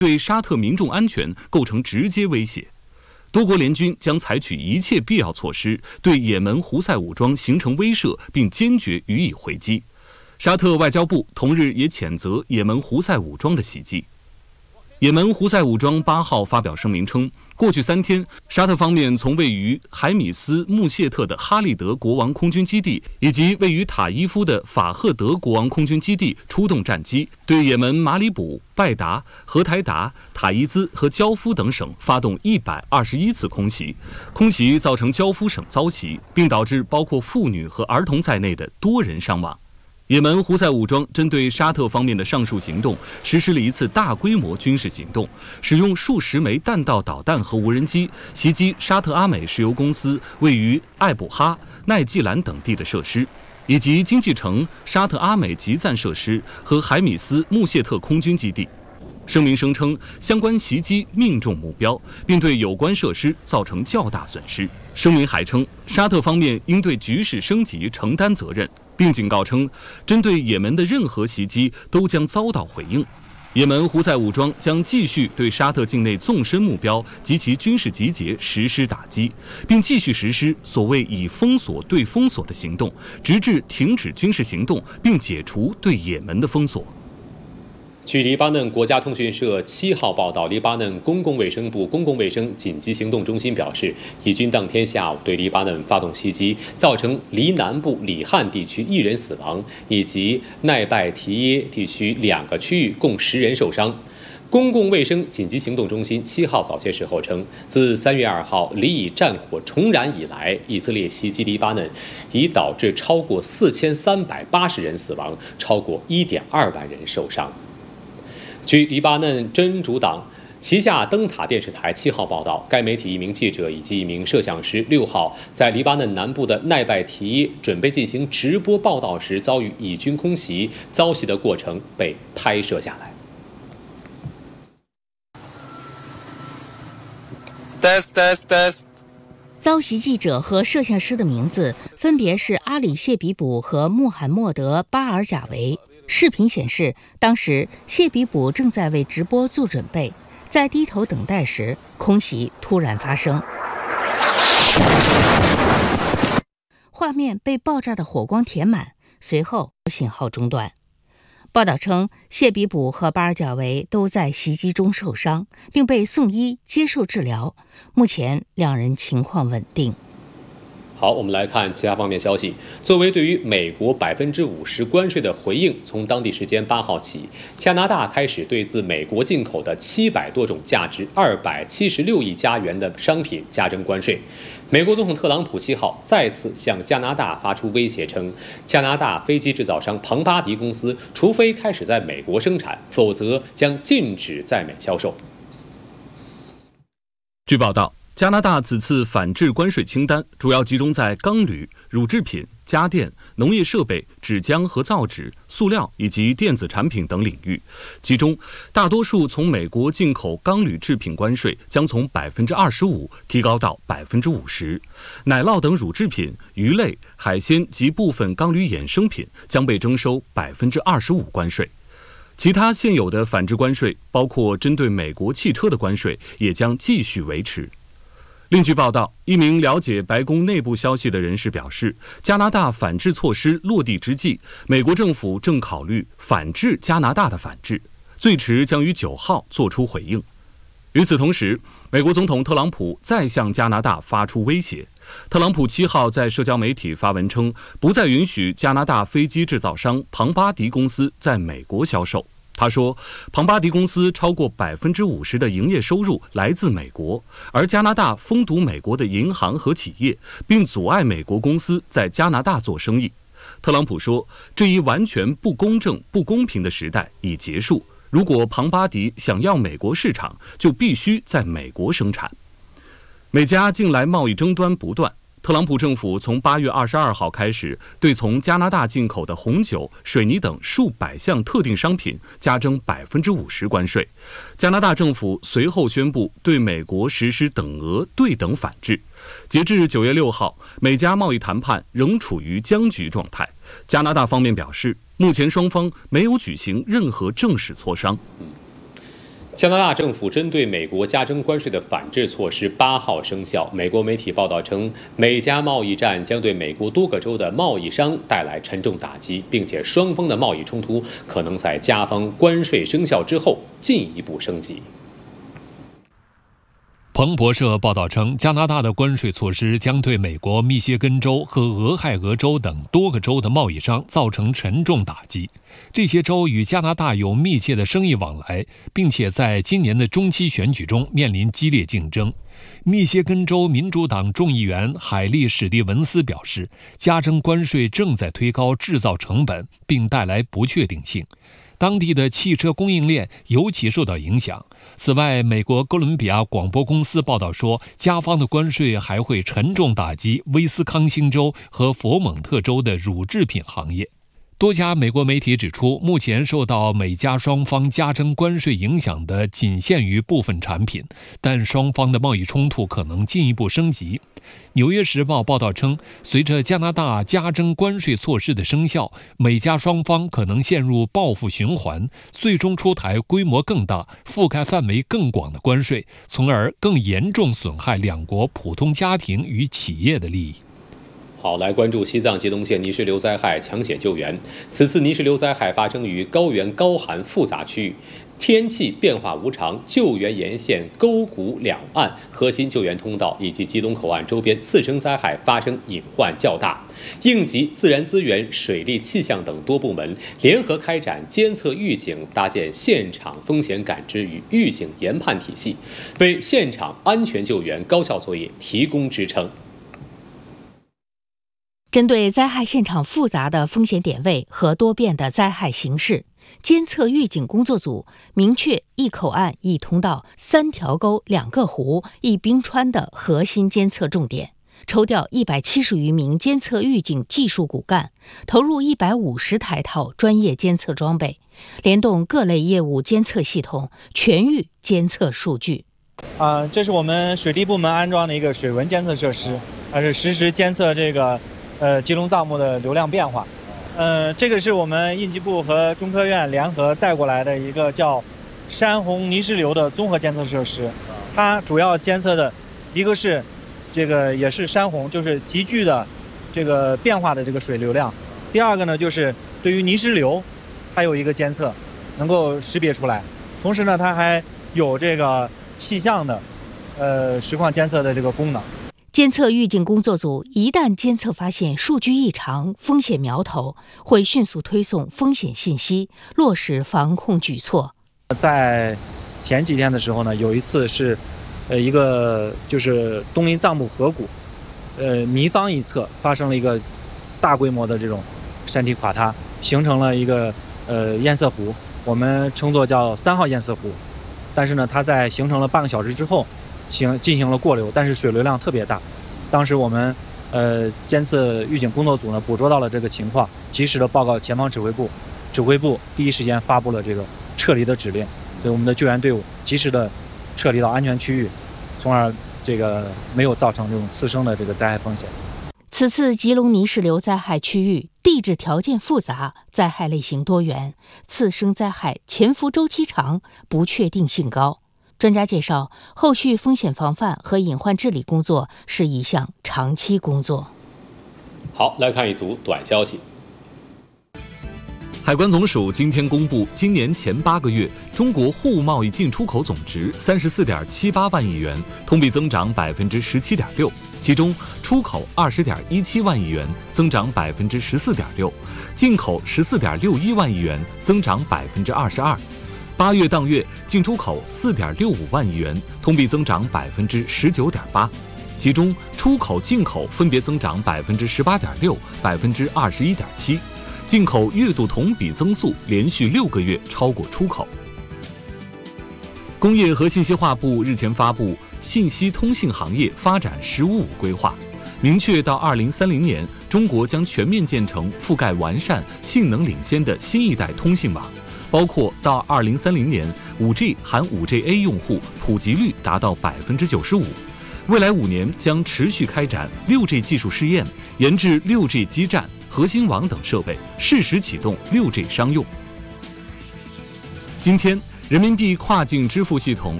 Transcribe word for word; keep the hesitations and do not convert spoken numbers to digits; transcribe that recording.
对沙特民众安全构成直接威胁。多国联军将采取一切必要措施，对也门胡塞武装形成威慑，并坚决予以回击。沙特外交部同日也谴责也门胡塞武装的袭击。也门胡塞武装八号发表声明称，过去三天，沙特方面从位于海米斯穆谢特的哈利德国王空军基地以及位于塔伊夫的法赫德国王空军基地出动战机，对也门马里卜、拜达、荷台达、塔伊兹和焦夫等省发动一百二十一次空袭，空袭造成焦夫省遭袭，并导致包括妇女和儿童在内的多人伤亡。也门胡塞武装针对沙特方面的上述行动实施了一次大规模军事行动，使用数十枚弹道导弹和无人机袭击沙特阿美石油公司位于艾卜哈、奈季兰等地的设施，以及经济城沙特阿美集散设施和海米斯穆谢特空军基地。声明声称，相关袭击命中目标，并对有关设施造成较大损失。声明还称，沙特方面应对局势升级承担责任，并警告称，针对也门的任何袭击都将遭到回应。也门胡塞武装将继续对沙特境内纵深目标及其军事集结实施打击，并继续实施所谓以封锁对封锁的行动，直至停止军事行动并解除对也门的封锁。 据黎巴嫩国家通讯社七号报道，黎巴嫩公共卫生部公共卫生紧急行动中心表示，以军当天下午对黎巴嫩发动袭击，造成黎南部里汉地区一人死亡，以及奈拜提耶地区两个区域共十人受伤。公共卫生紧急行动中心七号早些时候称，自三月二号黎以战火重燃以来，以色列袭击黎巴嫩已导致超过四千三百八十人死亡，超过一点二万人受伤。据黎巴嫩真主党旗下灯塔电视台七号报道，该媒体一名记者以及一名摄像师六号在黎巴嫩南部的奈拜提耶准备进行直播报道时，遭遇以军空袭，遭袭的过程被拍摄下来。 Test test test。 遭袭记者和摄像师的名字分别是阿里谢比卜和穆罕默德巴尔贾维。视频显示，当时谢比卜正在为直播做准备，在低头等待时，空袭突然发生，画面被爆炸的火光填满，随后信号中断。报道称，谢比卜和巴尔贾维都在袭击中受伤，并被送医接受治疗，目前两人情况稳定。 好，我们来看其他方面消息。作为对于美国百分之五十关税的回应，从当地时间八号起，加拿大开始对自美国进口的七百多种价值二百七十六亿加元的商品加征关税。美国总统特朗普七号再次向加拿大发出威胁，称加拿大飞机制造商庞巴迪公司除非开始在美国生产，否则将禁止在美销售。 据报道，加拿大此次反制关税清单主要集中在钢铝、乳制品、家电、农业设备、纸浆和造纸、塑料以及电子产品等领域。其中，大多数从美国进口钢铝制品关税将从百分之二十五提高到百分之五十，奶酪等乳制品、鱼类、海鲜及部分钢铝衍生品将被征收百分之二十五关税。其他现有的反制关税，包括针对美国汽车的关税，也将继续维持。另据报道，一名了解白宫内部消息的人士表示，加拿大反制措施落地之际，美国政府正考虑反制加拿大的反制，最迟将于九号作出回应。与此同时，美国总统特朗普再向加拿大发出威胁。特朗普七号在社交媒体发文称，不再允许加拿大飞机制造商庞巴迪公司在美国销售。他说，庞巴迪公司超过百分之五十的营业收入来自美国，而加拿大封堵美国的银行和企业，并阻碍美国公司在加拿大做生意。特朗普说，这一完全不公正、不公平的时代已结束。如果庞巴迪想要美国市场，就必须在美国生产。美加近来贸易争端不断。特朗普政府从八月二十二号开始，对从加拿大进口的红酒、水泥等数百项特定商品加征百分之五十关税。加拿大政府随后宣布对美国实施等额对等反制。截至九月六号，美加贸易谈判仍处于僵局状态。加拿大方面表示，目前双方没有举行任何正式磋商。 加拿大政府针对美国加征关税的反制措施八号生效。美国媒体报道称，美加贸易战将对美国多个州的贸易商带来沉重打击，并且双方的贸易冲突可能在加方关税生效之后进一步升级。 彭博社报道称，加拿大的关税措施将对美国密歇根州和俄亥俄州等多个州的贸易商造成沉重打击。这些州与加拿大有密切的生意往来，并且在今年的中期选举中面临激烈竞争。密歇根州民主党众议员海莉·史蒂文斯表示，加征关税正在推高制造成本，并带来不确定性。当地的汽车供应链尤其受到影响。此外，美国哥伦比亚广播公司报道说，加方的关税还会沉重打击威斯康星州和佛蒙特州的乳制品行业。多家美国媒体指出，目前受到美加双方加征关税影响的仅限于部分产品，但双方的贸易冲突可能进一步升级。纽约时报报道称，随着加拿大加征关税措施的生效，美加双方可能陷入报复循环，最终出台规模更大、覆盖范围更广的关税，从而更严重损害两国普通家庭与企业的利益。 好，来关注西藏吉隆县泥石流灾害抢险救援。此次泥石流灾害发生于高原高寒复杂区域，天气变化无常，救援沿线沟谷两岸核心救援通道以及吉隆口岸周边次生灾害发生隐患较大。应急、自然资源、水利、气象等多部门联合开展监测预警，搭建现场风险感知与预警研判体系，为现场安全救援高效作业提供支撑。 针对灾害现场复杂的风险点位和多变的灾害形势，监测预警工作组明确一口岸、一通道、三条沟、两个湖、一冰川的核心监测重点，抽调一百七十余名监测预警技术骨干，投入一百五十台套专业监测装备，联动各类业务监测系统，全域监测数据。 啊、呃，这是我们水利部门安装的一个水文监测设施，它是实时监测这个呃吉隆藏木的流量变化。呃，这个是我们应急部和中科院联合带过来的一个叫山洪泥石流的综合监测设施，它主要监测的一个是这个也是山洪，就是急剧的这个变化的这个水流量。第二个呢，就是对于泥石流，它有一个监测，能够识别出来。同时呢，它还有这个气象的呃实况监测的这个功能。 监测预警工作组一旦监测发现数据异常、风险苗头，会迅速推送风险信息，落实防控举措。 在前几天的时候呢，有一次是呃一个就是东林藏木河谷，呃泥方一侧发生了一个大规模的这种山体垮塌，形成了一个呃堰塞湖，我们称作叫三号堰塞湖。但是呢，它在形成了半个小时之后，行进行了过流，但是水流量特别大。当时我们呃监测预警工作组呢捕捉到了这个情况，及时的报告前方指挥部，指挥部第一时间发布了这个撤离的指令，所以我们的救援队伍及时的撤离到安全区域，从而这个没有造成这种次生的这个灾害风险。 此次吉隆泥石流灾害区域地质条件复杂，灾害类型多元，次生灾害潜伏周期长，不确定性高。专家介绍，后续风险防范和隐患治理工作是一项长期工作。 好，来看一组短消息。 海关总署今天公布，今年前八个月，中国货物贸易进出口总值三十四点七八万亿元，同比增长百分之十七点六。其中，出口二十点一七万亿元，增长百分之十四点六；进口十四点六一万亿元，增长百分之二十二。八月当月进出口四点六五万亿元，同比增长百分之十九点八。其中，出口、进口分别增长百分之十八点六、百分之二十一点七。进口月度同比增速连续六个月超过出口。工业和信息化部日前发布信息通信行业发展“十五五”规划，明确到二零三零年，中国将全面建成覆盖完善、性能领先的新一代通信网，包括到二零三零年 五 G 含 五 G A 用户普及率达到百分之九十五。未来五年将持续开展六 G 技术试验，研制六 G 基站、核心网等设备，适时启动六 G 商用。今天， 人民币跨境支付系统